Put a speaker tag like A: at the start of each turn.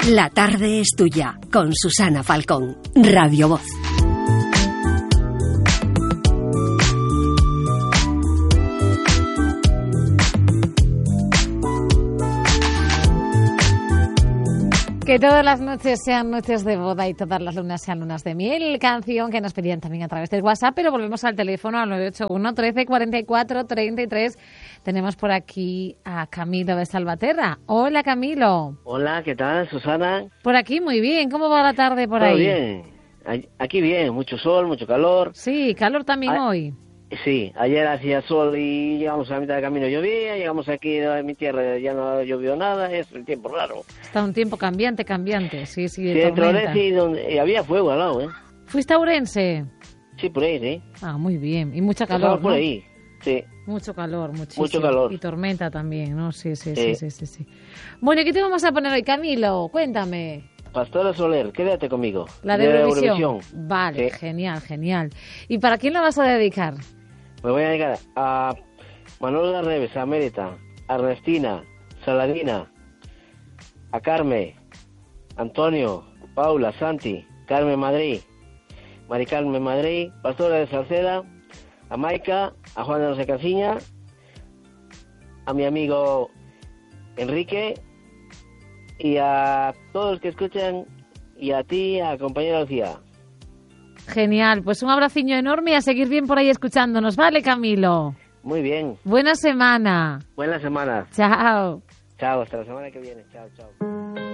A: La tarde es tuya, con Susana Falcón, Radio Voz.
B: Que todas las noches sean noches de boda y todas las lunas sean lunas de miel. Canción que nos pedían también a través del WhatsApp, pero volvemos al teléfono al 981 13 44 33. Tenemos por aquí a Camilo de Salvaterra. Hola, Camilo.
C: Hola, ¿qué tal, Susana?
B: Por aquí muy bien. ¿Cómo va la tarde por ahí?
C: Todo bien. Aquí bien, mucho sol, mucho calor.
B: Sí, calor también hoy.
C: Sí, ayer hacía sol y llegamos a la mitad del camino, llovía, llegamos aquí a mi tierra, ya no llovió nada, es el tiempo raro.
B: Está un tiempo cambiante, sí,
C: Sí, entre Orense y donde había fuego al lado, ¿eh?
B: ¿Fuiste a Ourense?
C: Sí, por ahí, sí.
B: Ah, muy bien, y mucha calor, ¿no?
C: Por ahí, sí.
B: Mucho calor, muchísimo.
C: Mucho calor.
B: Y tormenta también, ¿no? Sí. Bueno, ¿y qué te vamos a poner hoy, Camilo? Cuéntame.
C: Pastora Soler, quédate conmigo.
B: La de Eurovisión. Vale, sí. Genial. ¿Y para quién la vas a dedicar?
C: Me voy a dedicar a Manolo Reves, a Mérita, a Ernestina, Saladina, a Carmen, Antonio, Paula, Santi, Carmen Madrid, Mari Carmen Madrid, Pastora de Salceda, a Maica, a Juan de José Casiña, a mi amigo Enrique y a todos los que escuchan y a ti, a compañera Lucía.
B: Genial, pues un abraciño enorme y a seguir bien por ahí escuchándonos, ¿vale, Camilo?
C: Muy bien.
B: Buena semana.
C: Buena semana.
B: Chao.
C: Chao, hasta la semana que viene. Chao.